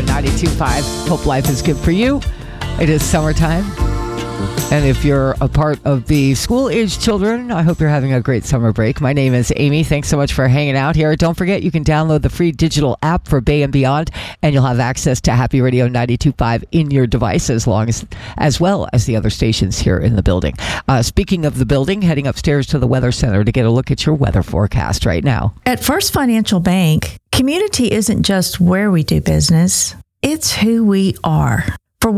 92.5. Hope life is good for you. It is summertime. And if you're a part of the school-aged children, I hope you're having a great summer break. My name is Amy. Thanks so much for hanging out here. Don't forget, you can download the free digital app for Bay and Beyond, and you'll have access to Happy Radio 92.5 in your device as well as the other stations here in the building. Speaking of the building, heading upstairs to the Weather Center to get a look at your weather forecast right now. At First Financial Bank, community isn't just where we do business, it's who we are. For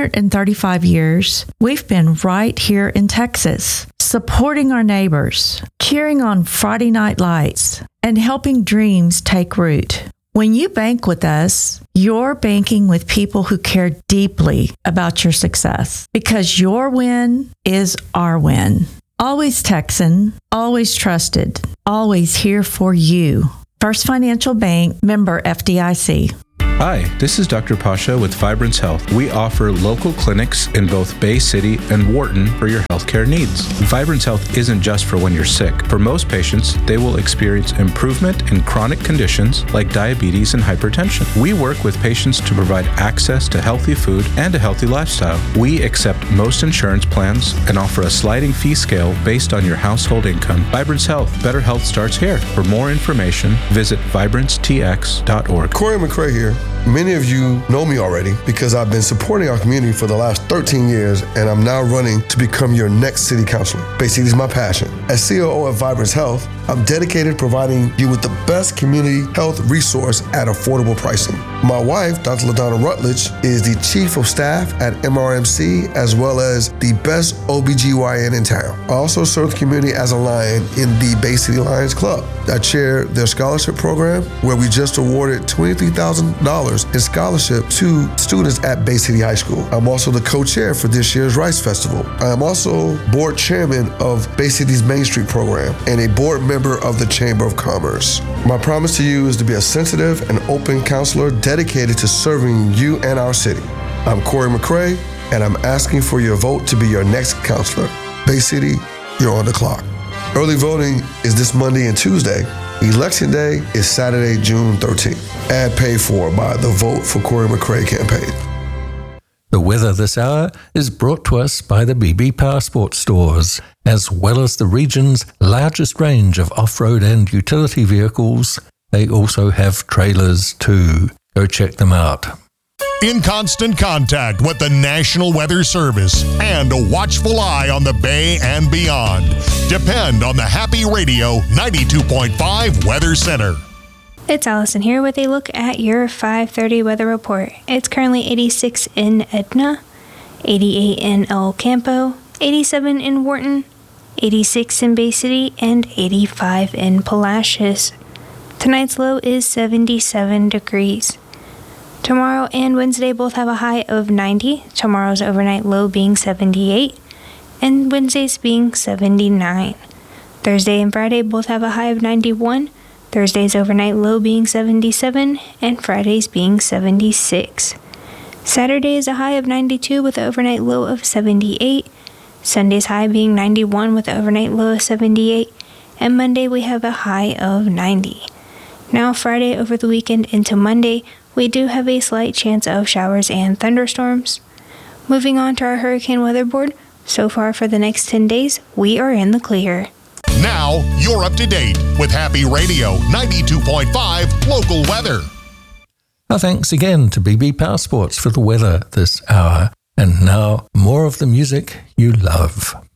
135 years, we've been right here in Texas, supporting our neighbors, cheering on Friday night lights, and helping dreams take root. When you bank with us, you're banking with people who care deeply about your success, because your win is our win. Always Texan, always trusted, always here for you. First Financial Bank, member FDIC. Hi, this is Dr. Pasha with Vibrance Health. We offer local clinics in both Bay City and Wharton for your healthcare needs. Vibrance Health isn't just for when you're sick. For most patients, they will experience improvement in chronic conditions like diabetes and hypertension. We work with patients to provide access to healthy food and a healthy lifestyle. We accept most insurance plans and offer a sliding fee scale based on your household income. Vibrance Health, better health starts here. For more information, visit vibranceTX.org. Corey McCray here. Many of you know me already because I've been supporting our community for the last 13 years, and I'm now running to become your next city councilor. Basically, it's my passion. As COO of Vibrance Health, I'm dedicated to providing you with the best community health resource at affordable pricing. My wife, Dr. LaDonna Rutledge, is the chief of staff at MRMC, as well as the best OBGYN in town. I also serve the community as a Lion in the Bay City Lions Club. I chair their scholarship program, where we just awarded $23,000 in scholarship to students at Bay City High School. I'm also the co-chair for this year's Rice Festival. I am also board chairman of Bay City's Main Street program and a board member of the Chamber of Commerce. My promise to you is to be a sensitive and open counselor dedicated to serving you and our city. I'm Corey McCray, and I'm asking for your vote to be your next counselor. Bay City, you're on the clock. Early voting is this Monday and Tuesday. Election Day is Saturday, June 13th. Ad paid for by the Vote for Corey McCray campaign. The weather this hour is brought to us by the BB Powersport stores, as well as the region's largest range of off-road and utility vehicles. They also have trailers too. Go check them out. In constant contact with the National Weather Service and a watchful eye on the Bay and beyond. Depend on the Happy Radio 92.5 Weather Center. It's Allison here with a look at your 5:30 weather report. It's currently 86 in Edna, 88 in El Campo, 87 in Wharton, 86 in Bay City, and 85 in Palacios. Tonight's low is 77 degrees. Tomorrow and Wednesday both have a high of 90, tomorrow's overnight low being 78, and Wednesday's being 79. Thursday and Friday both have a high of 91, Thursday's overnight low being 77, and Friday's being 76. Saturday is a high of 92 with an overnight low of 78, Sunday's high being 91 with an overnight low of 78, and Monday we have a high of 90. Now Friday over the weekend into Monday, we do have a slight chance of showers and thunderstorms. Moving on to our hurricane weather board, so far for the next 10 days, we are in the clear. Now, you're up to date with Happy Radio 92.5 local weather. Our thanks again to BB Powersports for the weather this hour. And now, more of the music you love.